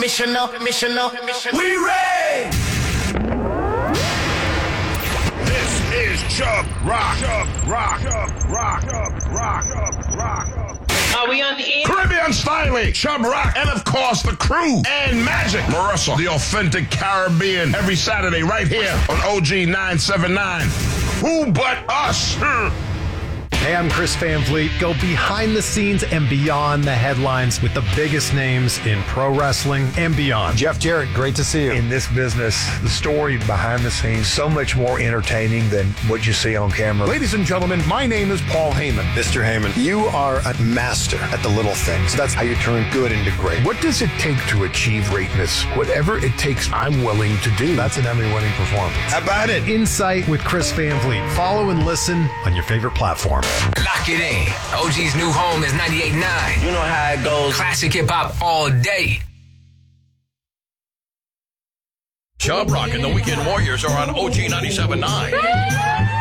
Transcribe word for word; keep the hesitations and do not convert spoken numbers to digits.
missional, missional, missional. We reign! This is Chubb Rock, Chubb Rock, Chubb Rock, Chubb Rock, Chubb Rock. Are we on the air? Caribbean Styling, Chubb Rock, and of course the crew and Magic Marissa, the authentic Caribbean, every Saturday right here on O G nine seventy-nine. Who but us? Hey, I'm Chris Van Vliet. Go behind the scenes and beyond the headlines with the biggest names in pro wrestling and beyond. Jeff Jarrett, great to see you. In this business, the story behind the scenes, so much more entertaining than what you see on camera. Ladies and gentlemen, my name is Paul Heyman. Mister Heyman, you are a master at the little things. That's how you turn good into great. What does it take to achieve greatness? Whatever it takes, I'm willing to do. That's an Emmy-winning performance. How about it? Insight with Chris Van Vliet. Follow and listen on your favorite platform. Lock it in. O G's new home is ninety-eight point nine. You know how it goes. Classic hip-hop all day. Chubb Rock and the Weekend Warriors are on O G ninety-seven point nine.